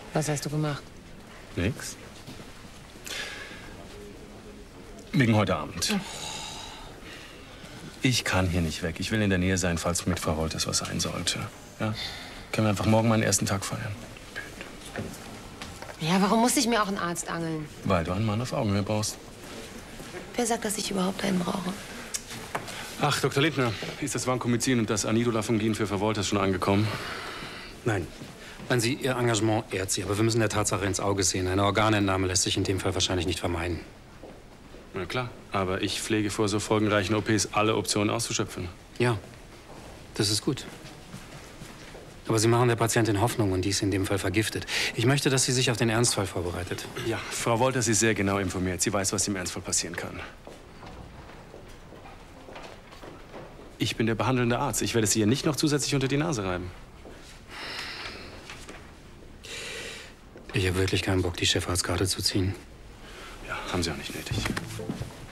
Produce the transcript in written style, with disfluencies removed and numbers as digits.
Was hast du gemacht? Nix. Wegen heute Abend. Oh. Ich kann hier nicht weg. Ich will in der Nähe sein, falls mit Frau Wolters was sein sollte. Ja? Können wir einfach morgen meinen ersten Tag feiern? Ja, warum musste ich mir auch einen Arzt angeln? Weil du einen Mann auf Augenhöhe brauchst. Wer sagt, dass ich überhaupt einen brauche? Ach, Dr. Lindner, ist das Vancomycin und das Anidolafungin für Frau Wolters schon angekommen? Nein. Meinen Sie, Ihr Engagement ehrt Sie, aber wir müssen der Tatsache ins Auge sehen. Eine Organentnahme lässt sich in dem Fall wahrscheinlich nicht vermeiden. Na klar, aber ich pflege vor so folgenreichen OPs alle Optionen auszuschöpfen. Ja, das ist gut. Aber Sie machen der Patientin Hoffnung und die ist in dem Fall vergiftet. Ich möchte, dass sie sich auf den Ernstfall vorbereitet. Ja, Frau Wolters ist sehr genau informiert. Sie weiß, was im Ernstfall passieren kann. Ich bin der behandelnde Arzt. Ich werde sie ihr nicht noch zusätzlich unter die Nase reiben. Ich habe wirklich keinen Bock, die Chefarztkarte zu ziehen. Ja, haben Sie auch nicht nötig.